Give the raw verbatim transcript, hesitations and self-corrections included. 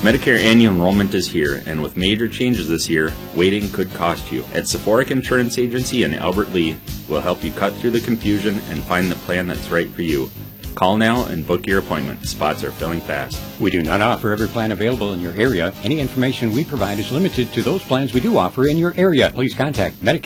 Medicare annual enrollment is here, and with major changes this year, waiting could cost you. At Sephoric Insurance Agency in Albert Lea, we'll help you cut through the confusion and find the plan that's right for you. Call now and book your appointment. Spots are filling fast. We do not offer every plan available in your area. Any information we provide is limited to those plans we do offer in your area. Please contact Medicare